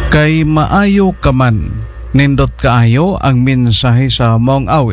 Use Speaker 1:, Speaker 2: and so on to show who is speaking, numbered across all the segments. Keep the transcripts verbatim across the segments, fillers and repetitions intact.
Speaker 1: Kay maayo ka man, nindot kaayo ang mensahe sa mong awit.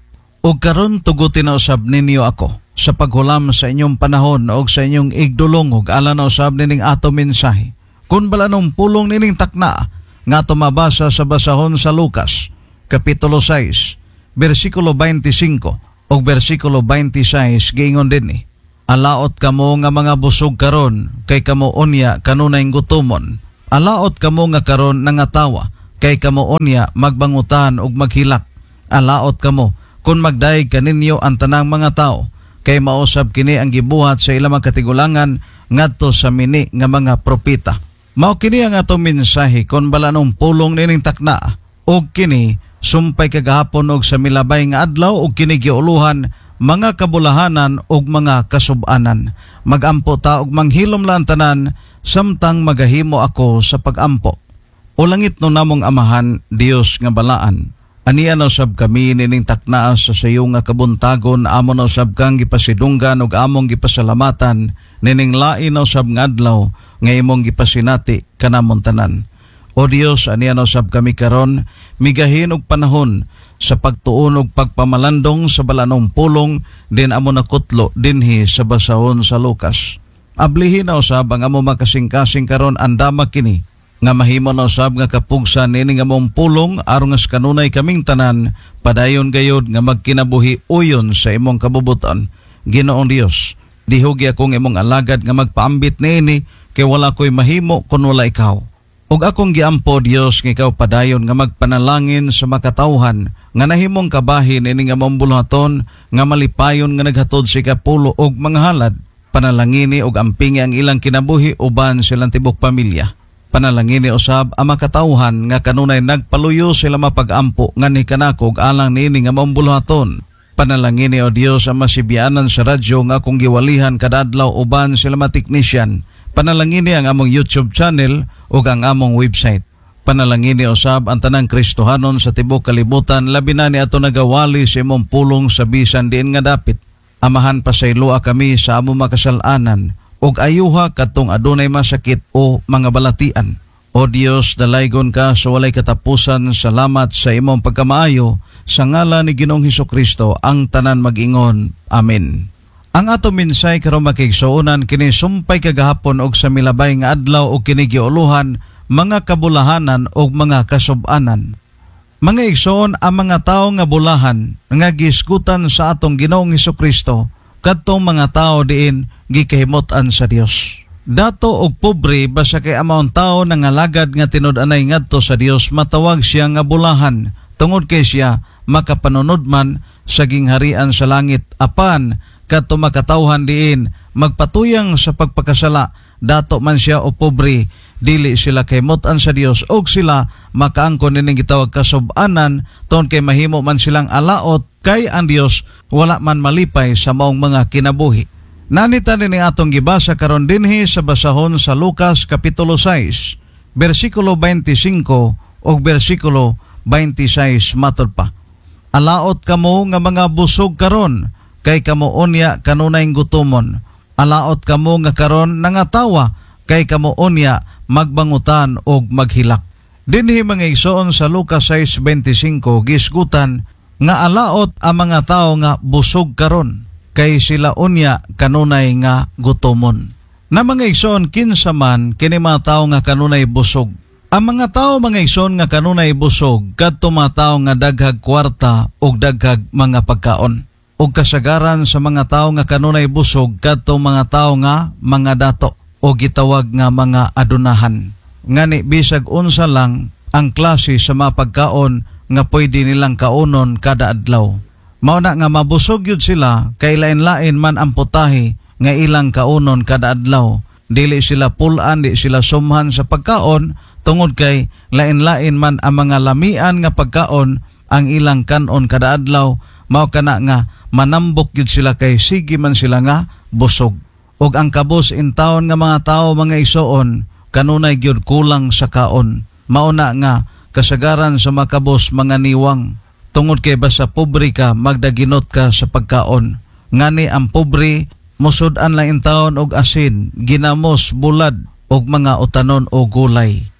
Speaker 1: Ug karon tugutin na usab ninyo ako sa paghulam sa inyong panahon o sa inyong igdulong ug alan na usab nining ato mensahe. Kung balanong pulong nining takna nga tumabasa sa basahon sa Lucas, Kapitulo sais, versikulo twenty-five ug versikulo twenty-six giingon dinhi. Alaot kamo nga mga busog karon, kay kamo unya kanunay gutomon. Alaot kamo nga karon nangatawa, kay kamo unya magbangutan ug maghilak. Alaot kamo kun magdaig kaninyo ang tanang mga tao, kay mausab kini ang gibuhat sa ilang katigulangan ngadto sa mini nga mga propeta. Mao kini ang atong mensahe kon balanong pulong nining takna ug kini sumpay kagahapon og sa milabay nga adlaw ug kini giuluhan mga kabulahanan ug mga kasub-anan. Magampo ta ug manghilom lang tanan samtang magahimo ako sa pagampo. O langit no namong amahan, Dios nga balaan. Aniya na usab kami nining taknaa sa sayo nga kabuntagon, amo na usab kang gipasidunggan ug among gipasalamatan nining lain na usab nga adlaw nga imong gipasinati kanamon tanan. O Dios, aniya na usab kami karon migahin og panahon sa pagtuon og pagpamalandong sa balanong pulong din amo nakutlo dinhi sa basahon sa Lucas. Ablihin na usab ang amo makasing-kasing karon andama kini nga mahimo na usab nga kapugsan nini nga mong pulong aron nga kanunay kaming tanan padayon gayud nga magkinabuhi uyon sa imong kabubuton. Ginoong Dios, dihugi akong imong alagad nga magpaambit nini kay wala ko'y mahimo kun wala ikaw. Ug akong giampo Dios nga ikaw padayon nga magpanalangin sa makatawhan nga nahimong kabahin nini nga mong buluhaton nga malipayon nga naghatod sa ikapulo og mga halad. Panalangini og ampingi ang ilang kinabuhi uban silang tibok pamilya. Panalangini usab ang makatawhan nga kanunay nagpaluyo sila mapag-ampo nga ni kanako og alang niini nga mambuluhaton. Panalangini o Dios ang masibyanan sa radyo nga kung giwalihan kada adlaw uban sila matiknisyan. Panalangini ang among YouTube channel ug ang among website. Panalangini usab ang tanang Kristohanon sa tibok kalibutan labi na ni ato nagawali sa imong pulong sa bisan diin nga dapit. Amahan pasayloa kami sa amo makasalanan ug ayuha kadtong adunay masakit o mga balatian. O Dios, dalaygon ka sa walay katapusan. Salamat sa imong pagkamaayo sa ngalan ni Ginoong Hesukristo ang tanan mag-ingon. Amen. Ang ato minsay karon makigsuonan kini sumpay kagahapon og sa milabay nga adlaw og kini giuluhan mga kabulahanan og mga kasub-anan. Mga igsoon, ang mga tao nga bulahan nga giskutan sa atong Ginoong Hesukristo kadtong mga tao diin gikahimot-an sa Dios. Dato og pobre basta kay among tao nangalagad nga tinud-anay ngadto sa Dios matawag siya nga bulahan tungod kay siya makapanunod man sa gingharian sa langit apan kadto makatawhan diin magpatuyang sa pagpakasala dato man siya o pobre dili sila kahimot-an sa Dios og sila makaangkon nining gitawag kasub-anan tungod kay mahimo man silang alaot kay ang Dios wala man malipay sa maong mga kinabuhi. Nanita ni atong gibasa karon dinhi sa basahon sa Lucas Kapitulo sais, versikulo twenty-five ug versikulo twenty-six matod pa. Alaot kamo nga mga busog karon, kay kamo unya kanunay gutomon. Alaot kamo nga karon nangatawa, kay kamo unya magbangutan og maghilak. Dinhi mga igsoon sa Lucas sais twenty-five gisgutan nga alaot ang mga tao nga busog karon, kay sila unya kanunay nga gutomon. Na mga igsoon kinsa man kini mga tao nga kanunay busog. Ang mga tao mga igsoon nga kanunay busog kadto mga tao nga daghag kwarta ug daghag mga pagkaon. Ug kasagaran sa mga tao nga kanunay busog kadto mga tao nga mga dato o gitawag nga mga adunahan. Ngani bisag unsa lang ang klase sa mga pagkaon nga pwede nilang kaunon kada adlaw. Mao na nga mabusog yun sila kay lain-lain man ang putahe nga ilang kaunon kada adlaw. Dili sila pulan, di sila sumhan sa pagkaon tungod kay lain-lain man ang mga lamian nga pagkaon ang ilang kanon kada adlaw. Mao kana nga manambok yun sila kay sige man sila nga busog. Og ang kabus in taon nga mga tao mga isoon kanunay gyud kulang sa kaon. Mao na nga kasagaran sa makabos mga niwang tungod kay basta pobre ka magdaginot ka sa pagkaon. Ngani ang pobre musud-an lang in taon og asin, ginamos, bulad og mga utanon o gulay.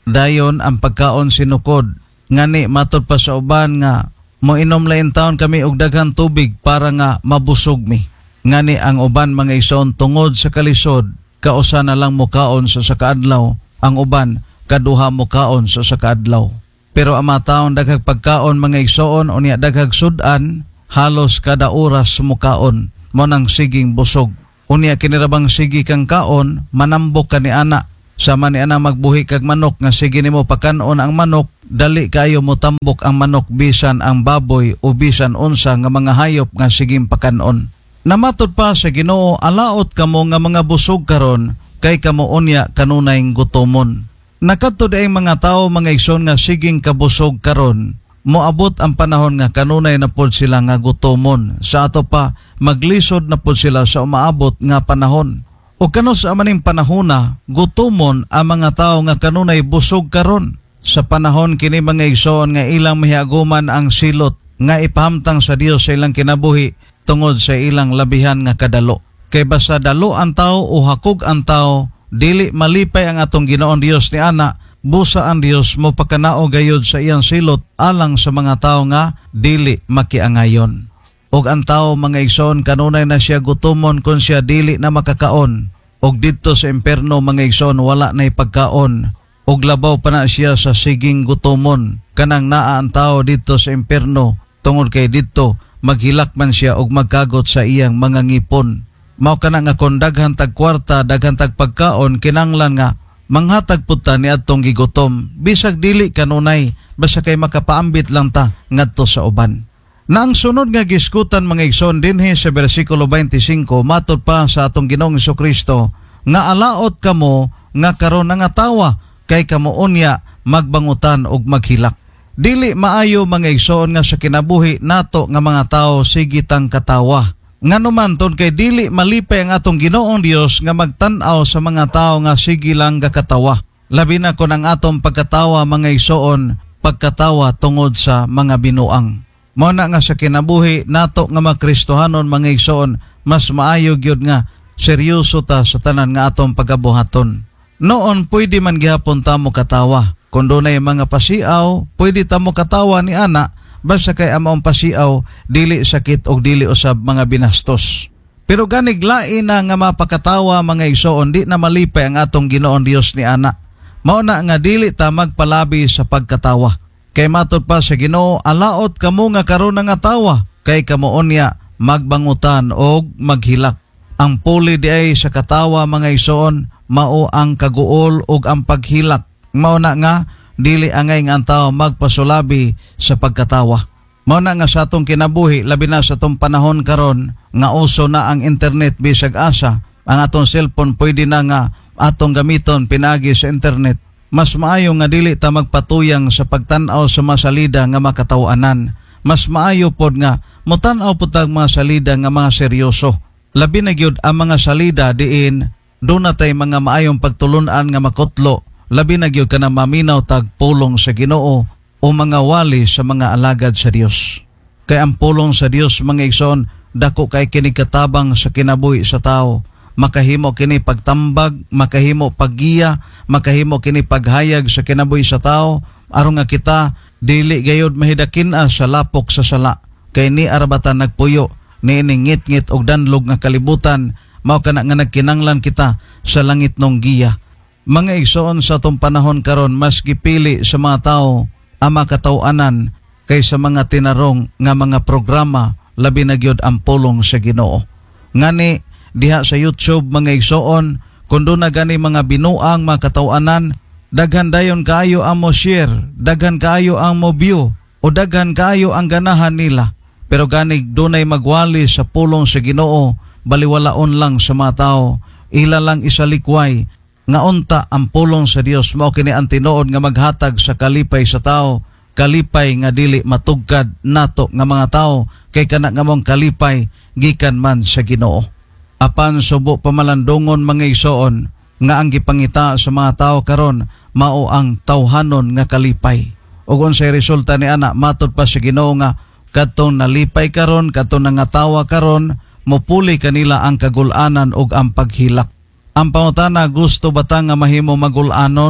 Speaker 1: dayon ang pagkaon sinukod. Ngani matod pa sa uban nga moinom lain taon kami og daghang tubig para nga mabusog mi. Ngani ang uban mga igsoon tungod sa kalisod kausa na lang mokaon sa sakaadlaw, ang uban kaduha mokaon sa sakaadlaw. Pero ang mga taon daghang pagkaon mga igsoon unya daghang sudan halos kada oras mukaon mo nang siging busog. Unya kinirabang sige kang kaon manambok ka ni ana. Sama ni ana magbuhi kag manok nga sige nimo pakanon ang manok, dali kayo mo tambok ang manok bisan ang baboy o bisan unsa nga mga hayop nga siging pakanon. Namatod pa sa Ginoo, alaot kamo nga mga busog karon kay kamo unya kanunay gutomon. Nakadto ay mga tawo mga igsoon nga siging kabusog karon, moabot ang panahon nga kanunay na pod sila nga gutomon. Sa ato pa maglisod na pod sila sa umaabot nga panahon. O kano sa maning panahona, gutomon ang mga tao nga kanunay busog karon. Sa panahon kini mga igsoon nga ilang mihiaguman ang silot nga ipahamtang sa Dios sa ilang kinabuhi tungod sa ilang labihan nga kadalo. Kay basta dalo ang tao o hakog ang tao, dili malipay ang atong Ginoon Dios ni ana, busa ang Dios mo pakanao gayud sa iyang silot alang sa mga tao nga dili makiangayon. Og ang tao mga igsoon kanunay na siya gutomon kung siya dili na makakaon. Og didto sa imperno mga igsoon wala na pagkaon. Og labaw pa na siya sa siging gutomon. Kanang naa ang tao didto sa imperno tungod kay didto maghilak man siya og magkagot sa iyang mga ngipon. Mao kana nga kun daghan tag kwarta, daghan tag pagkaon, kinanglan nga manghatag pud ta ni adtong gigutom. Bisag dili kanunay basta kay makapaambit lang ta ngadto sa uban. Na ang sunod nga giskutan mga igsoon dinhi sa bersikulo twenty-five matod pa sa atong Ginoong Jesucristo nga alaot kamo nga karon nga tawa kay kamo unya magbangutan og maghilak. Dili maayo mga igsoon nga sa kinabuhi nato nga mga tao sigitang katawa. Nganuman ton kay dili malipay ang atong Ginoong Dios nga magtan-aw sa mga tao nga sige lang gakatawa. Labi na kon ang atong pagkatawa mga igsoon pagkatawa tungod sa mga binuang. Mao na nga sa kinabuhi nato nga mga Kristohanon mga igsoon mas maayo gyud nga seryoso ta sa tanan nga atong pagabuhaton. Noon pwede man gihapon ta mo katawa. Kung dunay mga pasiaw, pwede ta mo katawa ni ana basta kay amaong pasiaw dili sakit og dili usab mga binastos. Pero ganig lain na nga mapakatawa mga igsoon di na malipay ang atong Ginoon Dios ni ana. Mao na nga dili ta magpalabi sa pagkatawa. Kay matod pa sa Ginoo, alaot kamo nga karon nga tawa, kay kamo unya magbangutan og maghilak. Ang puli di ay sa katawa mga igsoon, mao ang kaguol og ang paghilak. Mao na nga dili angay nga ang tao magpasulabi sa pagkatawa. Mao na nga sa atong kinabuhi, labi na sa atong panahon karon nga uso na ang internet bisag asa, ang atong cellphone pwede na nga atong gamiton pinagi sa internet. Mas maayo nga dili ta magpatuyang sa pagtan-aw sa mga salida nga makatawanan. Mas maayo pod nga mutan-aw pud tag mga salida nga mga seryoso. Labi na gyud ang mga salida diin do na tay mga maayong pagtulun-an nga makutlo. Labi na gyud kana maminaw tag pulong sa Ginoo o mga wali sa mga alagad sa Dios. Kay ang pulong sa Dios mga igsoon dako kay kini katabang sa kinabuhi sa tao. Makahimo kini pagtambag, makahimo paggiya, makahimo kini paghayag sa kinabuhi sa tao aron nga kita dili gayud mahidakin-a sa lapok sa sala. Kay ni arabatan nagpuyo ni ngit-ngit og danlog nga kalibutan, mao kana nga nagkinanglan kita sa langit nong giya. Mga igsoon sa atong panahon karon mas gipili sa mga tao ang makataw-anan kaysa mga tinarong nga mga programa labi na gyud ang pulong sa Ginoo. Ngani diha sa YouTube mga igsoon kundo na gani mga binuang mga katawanan, daghan dayon kaayo ang mo share, daghan kaayo ang mo view o daghan kaayo ang ganahan nila. Pero ganig dunay magwali sa pulong sa Ginoo, baliwalaon lang sa mga tao, ila lang isalikway nga unta ang pulong sa Dios mao kini ang tinuod nga maghatag sa kalipay sa tao, kalipay nga dili matugkad nato nga mga tao kay kana nga mong kalipay gikan man sa Ginoo. Apan subo pamalandungon mga igsoon nga ang gipangita sa mga tao karon mao ang tawhanon nga kalipay. Ug unsay resulta ni ana matod pa sa Ginoo nga kadtong nalipay karon, kadtong nangatawa karon, mopuli kanila ang kagul-anan ug ang paghilak. Ang pangutana, gusto ba ta nga mahimo magul-anon?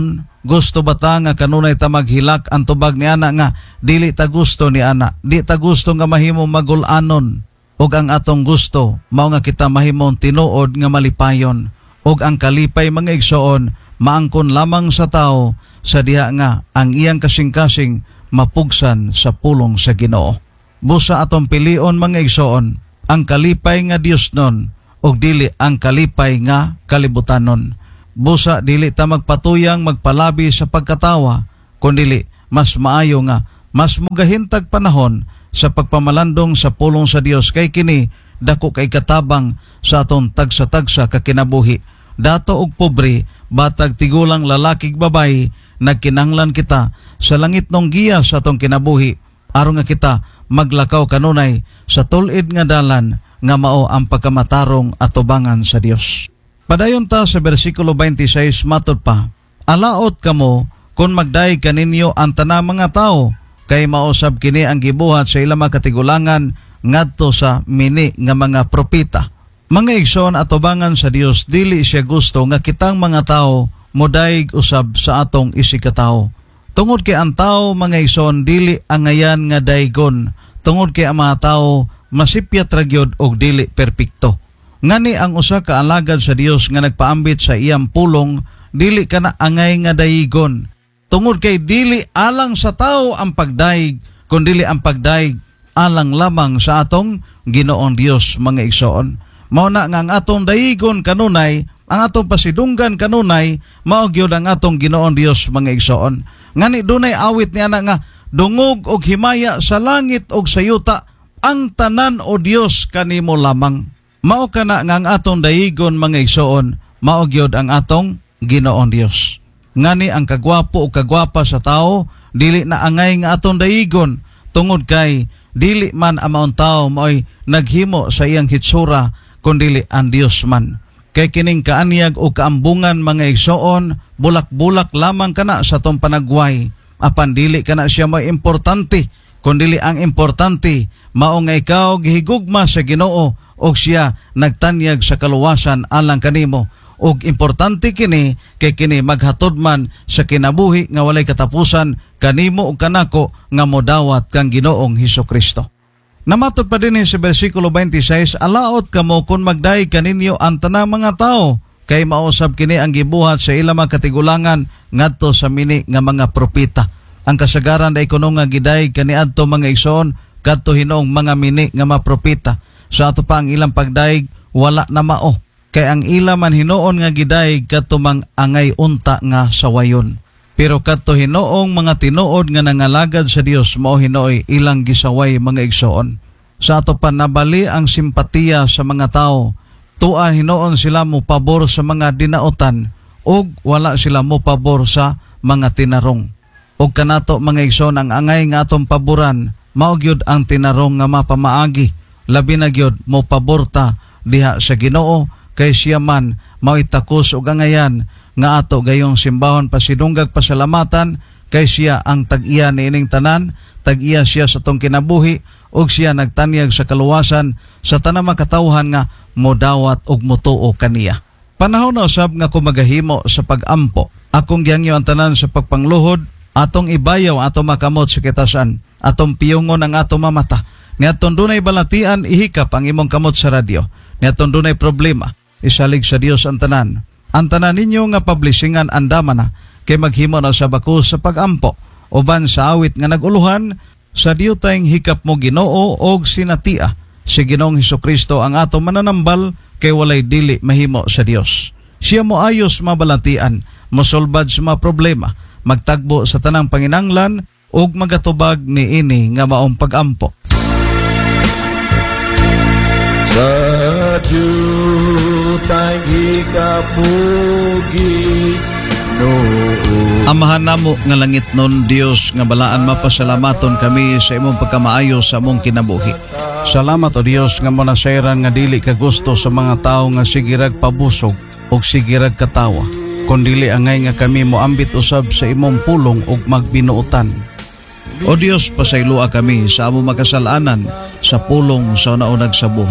Speaker 1: Gusto bata nga kanunay ta maghilak ang tubag ni ana nga dili ta gusto ni ana, di ta gusto nga mahimo magul-anon, og ang atong gusto mao nga kita mahimong tinuod nga malipayon, og ang kalipay mga igsoon maangkon lamang sa tao sa diha nga ang iyang kasing-kasing mapugsan sa pulong sa Ginoo. Busa atong pilion mga igsoon ang kalipay nga Dios nun og dili ang kalipay nga kalibutanon. Busa dili ta magpatuyang magpalabi sa pagkatawa, kundili mas maayo nga mas mugahintag panahon sa pagpamalandong sa pulong sa Dios kay kini dako kay katabang sa aton tagsa-tagsa kakinabuhi. Dato og pobre, batag tigulang lalakig babay, nagkinanglan kita sa langit nong giya sa atong kinabuhi aron nga kita maglakaw kanunay sa tulid nga dalan nga mao ang pagkamatarong at tubangan sa Dios. Padayon ta sa bersikulo twenty-six matud pa, alaot kamo kung magday kaninyo ang tanang mga tao, kay mausab kini ang gibuhat sa ilang mga katigulangan ngadto sa mini nga mga propita. Mga igsoon at tubangan sa Dios, dili siya gusto nga kitang mga tao modaig usab sa atong isikatawo. Tungod kay ang tao mga igsoon dili angayan nga daygon, tungod kay ang mga tao masipyat ra gyud og dili perpekto. Ngani ang usa ka alagad sa Dios nga nagpaambit sa iyang pulong, dili kana angay nga dayigon. Tungod kay dili alang sa tao ang pagdaig, kundi ang pagdaig alang lamang sa atong Ginoong Dios mga igsoon. Mao na nga ang atong dayigon kanunay, ang atong pasidunggan kanunay, mao gyud ang atong Ginoong Dios mga igsoon. Ngani dunay awit niya na nga dungog og himaya sa langit og sa yuta, ang tanan o Dios kanimo lamang. Mao kana nga ang atong dayigon mga igsoon, mao gyud ang atong Ginoong Dios. Ngani ang kagwapo o kagwapa sa tao dili na angay nga atong dayigon, tungod kay dili man ang maong tao mao'y naghimo sa iyang hitsura, kundi ang Dios man. Kay kining kaanyag o kaambungan mga igsoon, bulak-bulak lamang kana sa atong panagway, apan dili kana siya may importante, kundi ang importante mao nga ikaw gihigugma sa Ginoo og siya nagtanyag sa kaluwasan alang kanimo. Og importante kini kay kini maghatod man sa kinabuhi nga walay katapusan kanimo ug kanako nga modawat kang Ginoong Hesukristo. Namatod pa din sa bersikulo twenty-six, alaot kamo kung magday kaninyo ang tanang mga tao, kay mausab kini ang gibuhat sa ilang mga katigulangan ngadto sa mini nga mga propeta. Ang kasagaran day kuno nga giday kaniadto mga igsoon kadto hinoong mga mini nga mga propeta. Sa ato pa ang ilang pagdaig wala na mao, kay ang ila man hinoon nga gidaig kadto mang angay unta nga sawayon. Pero kadto hinoong mga tinuod nga nangalagad sa Dios mao hinooy ilang gisaway mga igsoon. Sa ato pa nabali ang simpatiya sa mga tao, tua hinoon sila mo pabor sa mga dinaotan ug wala sila mo pabor sa mga tinarong. Og kanato mga igsoon ang angay nga atong paboran mao gyud ang tinarong nga mapamaagi, labi na gyud mo paborta diha sa Ginoo, kay siya man mao'y takos og angayan nga ato gayong simbahon pasidunggag pasalamatan, kay siya ang tag-iya niining tanan, tag-iya siya sa tong kinabuhi ug siya nagtanyag sa kaluwasan sa tanang makatawhan nga modawat og motuo kaniya. Panahon na usab nga kumagahimo sa pag-ampo, akong gihangyo ang tanan sa pagpangluhod, atong ibayaw atong makamot sa kitasan, atong piyungon ang atong mamata. Niadtong dunay balatian, ihikap ang imong kamot sa radyo. Niadtong dunay problema, isalig sa Dios ang tanan. Ang tanan ninyo nga publishingan andama na, kay maghimo na sa bako sa pag-ampo. Uban sa awit nga naguluhan, sa diyo tayong hikap mo Ginoo og sinatia. Si Ginoong Hesukristo ang atong mananambal, kay walay dili mahimo sa Dios. Siya mo ayos mabalatian, mosolbad sa mga problema, magtagbo sa tanang panginanglan, og magatubag ni ini nga maong pag-ampo.
Speaker 2: Sa jutay ikapugi noon.
Speaker 1: Amahan namo nga langit nun, Dios nga balaan mapasalamaton kami sa imong pagkamaayo sa among kinabuhi. Salamat o Dios nga monasayran nga dili ka gusto sa mga tao nga sigirag pabusog o sigirag katawa, kundili angay nga kami moambit usab sa imong pulong ug magbinuotan. O Dios, pasaylua kami sa among makasalanan sa pulong sa naunag sa buhat.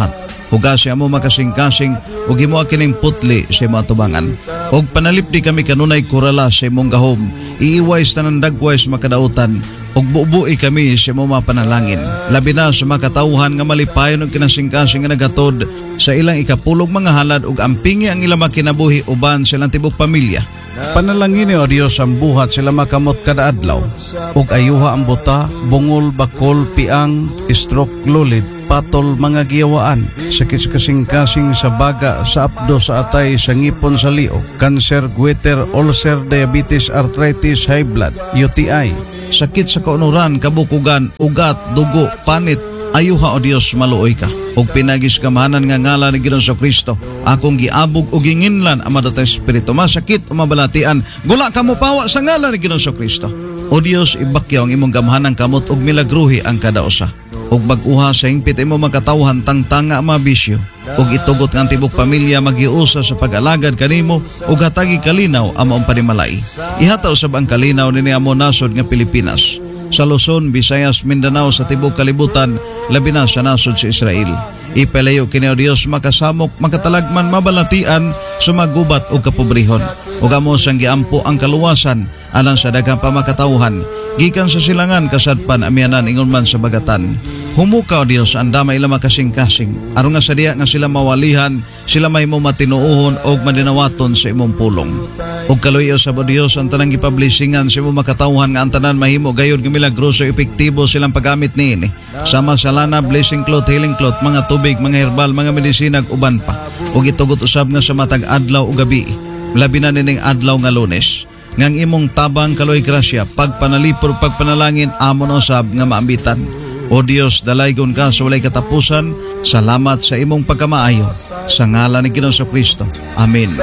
Speaker 1: Hugasi amo makasing-kasing ug himo kining putli sa imo atubangan. Og panalipdi kami kanunay kurala sa imong gahom. Iiway sa tanan dagways makadautan og bubuhi kami sa imong mga panalangin. Labi na sa makatawhan nga malipayon og kinasing-kasing nga nagatod sa ilang ikapulog mga halad ug ampingi ang ilang makinabuhi uban sa ilang tibok pamilya. Panalangin ni O Dios ang buhat sila makamot kada adlaw ug ayuha ang buta, bungol, bakol, piang, stroke, lulid, patol, mga giyawaan, sakit sa kasing-kasing sa baga, sa apdo, sa atay, sa ngipon, sa liog, cancer, goiter, ulcer, diabetes, arthritis, high blood, U T I, sakit sa kaunuran, kabukugan, ugat, dugo, panit. Ayuha O Dios maluoy ka ug pinagis kamahanan nga ngalan ni Ginoong Kristo akong giabog ug ginginlan ang madatay espiritu masakit o mabalatian gula ka mo pawa sa ngalan ni Ginoong Kristo. O Dios ibakyaw ang imong gamahanang kamot ug milagruhi ang kada usa ug bag-uha sa hingpit imo makatawhan tangtanga ang mga bisyo ug itugot nga ang tibok pamilya magiusa sa pag-alagad kanimo ug hatagi kalinaw ang maong panimalay. Ihataw usab ang kalinaw ni amo nasod nga Pilipinas, sa Luzon, Visayas, Mindanao, sa tibok kalibutan, labi na sa nasod sa Israel. Ipalayo kini O Dios makasamok, makatalagman, mabalatian, sumagubat o kapobrehon. O gamo sang giampo ang kaluwasan, alang sa daghang pamakatawhan, gikan sa silangan kasadpan amianan ingon man sa bagatan. Humuka O Dios ang damay ila makasing-kasing, aron nga sa diya nga sila mawalihan, sila may mo matinuohon o madinawaton sa imong pulong. O kaluyo sa O Dios ang tanang ipablisingan sa imong makatawhan nga ang tanan mahimo gayud nga milagroso epektibo silang paggamit niini. Sama sa lana, blessing cloth, healing cloth, mga tubig, mga herbal, mga medisina ug uban pa. O itugot usab nga sa matag adlaw o gabi, labi na nining adlaw nga Lunes. Ngang imong tabang kaloy grasya, pagpanalipor, pagpanalangin, amon usab nga maambitan. O Dios, dalaygon ka sa walay katapusan. Salamat sa imong pagkamaayo. Sa ngalan ni Ginoong Kristo. Amen.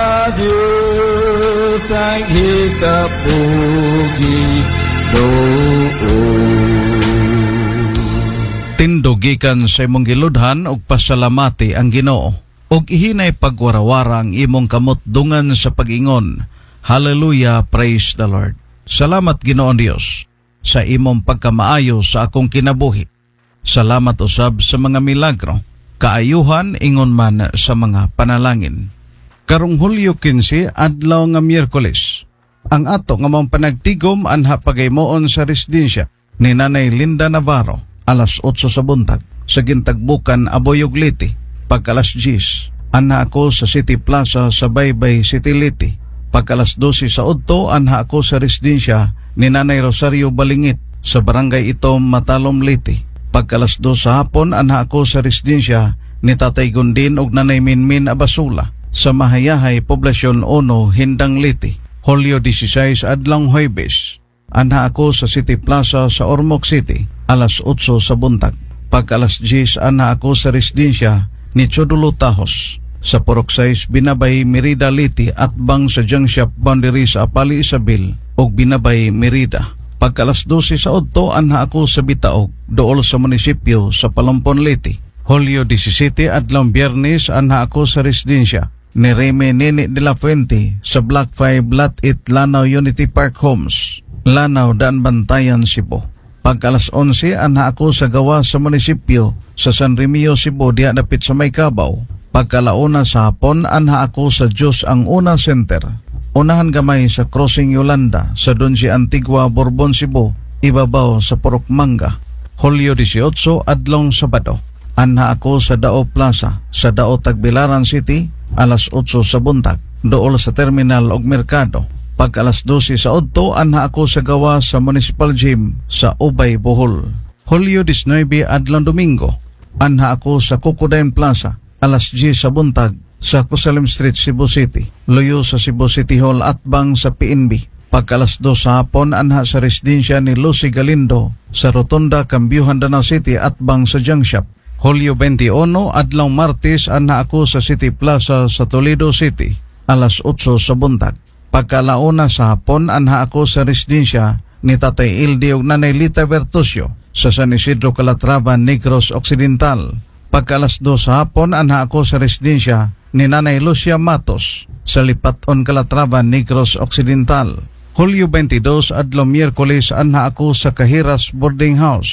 Speaker 1: Tindugikan sa imong giludhan og pasalamati ang Ginoo og ihinay pagwarawara ang imong kamot dungan sa pag-ingon. Hallelujah, praise the Lord. Salamat Ginoong Dios sa imong pagkamaayo sa akong kinabuhi. Salamat usab sa mga milagro, kaayuhan ingon man sa mga panalangin. Karong Hulyo quince, adlaw nga Miyerkules, ang ato nga mong panagtigom anha pagaymoon sa residensya ni Nanay Linda Navarro, alas otso sa buntag, sa Gintagbukan, Aboyog Liti, pagkalas diyes, anha ako sa City Plaza sa Baybay City Liti, pagkalas dose sa udto, anha ako sa residensya ni Nanay Rosario Balingit sa Barangay Itom, Matalom Liti. Pagkalas dos sa hapon, anha ako sa residensya ni Tatay Gundin ug Nanay Minmin Abasula sa Mahayahay, Poblasyon uno, Hindang Liti. Hulyo dieciséis, adlang Huwebes, anha ako sa City Plaza sa Ormoc City, alas otso sa buntag. Pagkalas diyes, anha ako sa residensya ni Chodulo Tajos sa Purok sais, Binabay, Merida Liti at bang sa junk shop boundary sa Apali Isabel og Binabay, Merida. Pagkalas dose sa udto, anha ako sa Bitaog, dool sa munisipyo sa Palompon Liti. Hulyo diecisiete, adlong Biyernes, anha ako sa residensya ni Reme Nene de la Fuente sa Block five, Lot eight, Lanao Unity Park Homes, Lanao, Daan Bantayan, Cebu. Pagkalas onse, anha ako sa gawa sa munisipyo sa San Remio, Cebu, diha dapit sa May Cabaw. Pagkalauna sa hapon, anha ako sa Diyos ang Una Center, unahan gamay sa Crossing Yolanda sa Donji Antigua, Bourbon, Cebu, ibabaw sa Purok Manga. Hulyo dieciocho, adlong Sabado, anha ako sa Dao Plaza sa Dao Tagbilaran City, alas otso sa buntag, dool sa terminal og merkado. Pagkalas dose sa udto, anha ako sa gawa sa Municipal Gym sa Ubay, Bohol. Hulyo diecinueve, adlong Domingo, anha ako sa Kukudayan Plaza, alas diyes sa buntag sa Kusalim Street, Cebu City, luyo sa Cebu City Hall at bang sa P N B. Pagkalas dos sa hapon, anha sa residensya ni Lucy Galindo sa Rotunda, Cambyuhan, Danao City at bang sa junk shop. Hulyo veintiuno, adlong Martes, anha ako sa City Plaza sa Toledo City, alas otso sa buntag. Pagkalauna sa hapon, anha ako sa residensya ni Tatay Ildi ug Nanay Lita Bertusio sa San Isidro, Calatrava, Negros Occidental. Pagkalas dos sa hapon, anha ako sa residensya ni Nanay Lucia Matos sa Lipaton, Calatrava, Negros Occidental. Hulyo veintidós, adlong Miyerkules, anha ako sa Kahiras Boarding House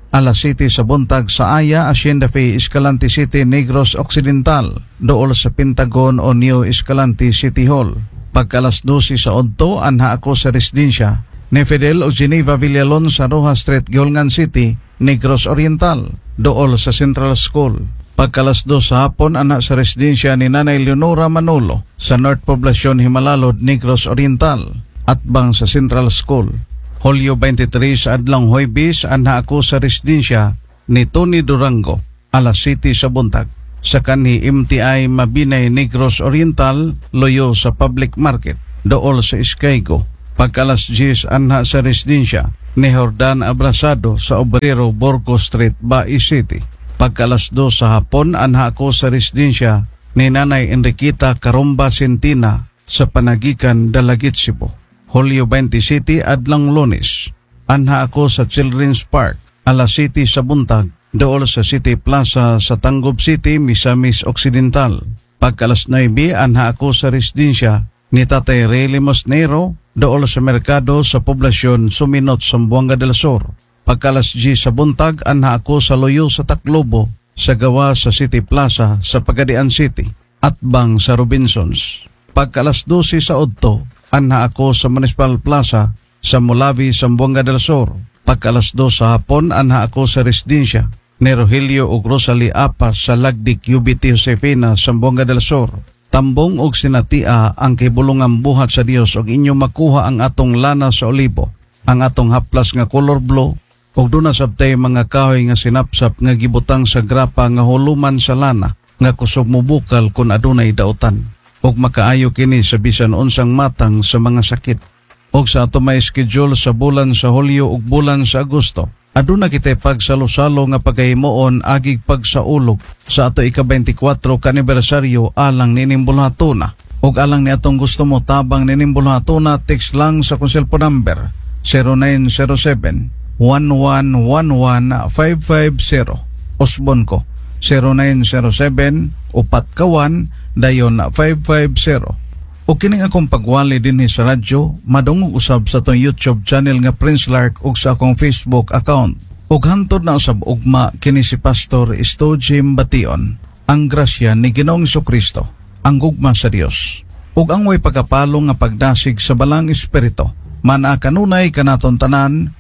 Speaker 1: alas City sa buntag sa Aya, Hacienda Fe, Escalante City, Negros Occidental, dool sa Pentagon o New Escalante City Hall. Pagkalas dose sa Odto, anha ako sa residensya ni Fidel o Geneva Villalon sa Rojas Street, Gilngan City, Negros Oriental, dool sa Central School. Pagkalas dos sa hapon, anak sa residensya ni Nanay Leonora Manolo sa North Poblacion, Himalalod, Negros Oriental, atbang sa Central School. Hulyo twenty-three sa adlang Huwebes, anha ako sa residensya ni Tony Durango, alas City sa buntag, sa kanhi M T I Mabinay, Negros Oriental, loyo sa Public Market, dool sa Iskaygo. Pagkalas diyes, anha sa residensya ni Jordan Abrasado sa Obrero, Borgo Street, Bai City. Pagkalas dos sa hapon, anha ako sa residensya ni Nanay Enriqueta Caromba Sentina sa Panagikan, Dalagit, Cebu. Hulyo twenty-seven, adlang Lunes, anha ako sa Children's Park, alas City sa buntag, dool sa City Plaza sa Tanggob City, Misamis Occidental. Pagkalas nine, anha ako sa residensya ni Tatay Ray Limosnero, dool sa Merkado sa Poblasyon Suminot, Zamboanga del Sur. Pagkalas G sa buntag, anha ako sa loyo sa Taclobo, sa gawa sa City Plaza sa Pagadian City, atbang sa Robinsons. Pagkalas twelve sa Odto, anha ako sa Municipal Plaza sa Mulavi, Zamboanga del Sur. Pagkalas dos sa hapon, anha ako sa residensya ni Rogelio ug Rosalie Apas sa Lagdik, U B T Josefina, Zamboanga del Sur. Tambong og sinatia ang kibulungang buhat sa Dios og inyo makuha ang atong lana sa olibo, ang atong haplas nga color blue, ug duna sabtay mga kahoy nga sinapsap nga gibutang sa grapa nga huluman sa lana nga kusog mubukal kun adunay daotan, ug makaayo kini sa bisan unsang matang sa mga sakit. Og sa ato may schedule sa bulan sa Hulyo ug bulan sa Agosto, aduna kitay pagsalo-salo nga pagkahimuon agig pagsaulog sa ato ika twenty-four ka anibersaryo alang ninimbulhatuna. Ug alang ni atong gusto mo tabang ninimbulhatuna, text lang sa kong cellphone number zero nine zero seven, one one one one, five five zero. Osbon ko zero nine zero seven, upat kawan, dayon five five zero. O kining akong pagwali din sa radyo, madungog usab sa tong YouTube channel nga Prince Lark ug sa akong Facebook account. Ug hantod na usab ugma kini si Pastor Esto Jim Bation. Ang grasya ni Ginoong Jesucristo, ang gugma sa Dios, ug ang way pagkapalong nga pagdasig sa balang espiritu, mana kanunay kanaton tanan